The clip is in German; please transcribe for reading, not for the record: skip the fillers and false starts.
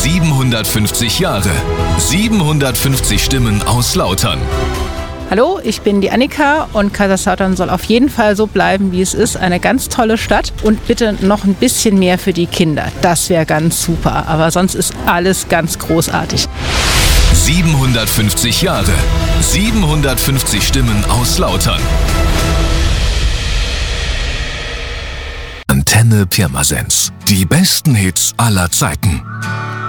750 Jahre, 750 Stimmen aus Lautern. Hallo, ich bin die Annika und Kaiserslautern soll auf jeden Fall so bleiben, wie es ist. Eine ganz tolle Stadt und bitte noch ein bisschen mehr für die Kinder. Das wäre ganz super, aber sonst ist alles ganz großartig. 750 Jahre, 750 Stimmen aus Lautern. Antenne Pirmasens. Die besten Hits aller Zeiten.